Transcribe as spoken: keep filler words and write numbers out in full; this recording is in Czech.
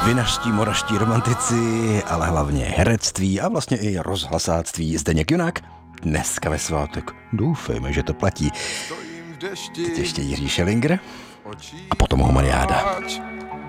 Vinařští, moravští romantici, ale hlavně herectví a vlastně i rozhlasáctví. Zdeněk Junák dneska ve svátek. Doufejme, že to platí. Teď ještě Jiří Schellinger a potom Homariáda.